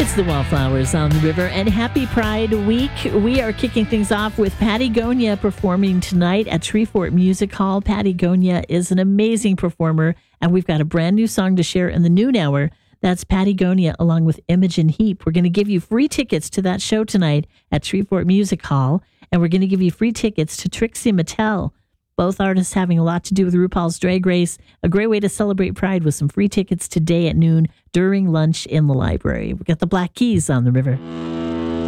It's the Wallflowers on the River, and happy Pride Week. We are kicking things off with Patty Gonia performing tonight at Treefort Music Hall. Patty Gonia is an amazing performer, and we've got a brand new song to share in the noon hour. That's Patty Gonia along with Imogen Heap. We're going to give you free tickets to that show tonight at Treefort Music Hall, and we're going to give you free tickets to Trixie Mattel. Both artists having a lot to do with RuPaul's Drag Race. A great way to celebrate Pride with some free tickets today at noon during lunch in the library. We've got the Black Keys on the River.